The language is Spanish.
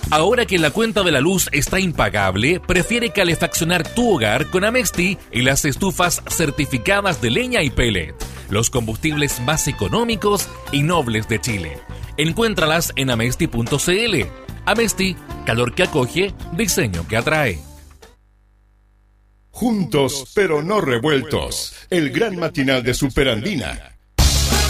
Ahora que la cuenta de la luz está impagable, prefiere calefaccionar tu hogar con Amesti y las estufas certificadas de leña y pellet, los combustibles más económicos y nobles de Chile. Encuéntralas en amesti.cl. Amesti, calor que acoge, diseño que atrae. Juntos, pero no revueltos. El gran matinal de Superandina.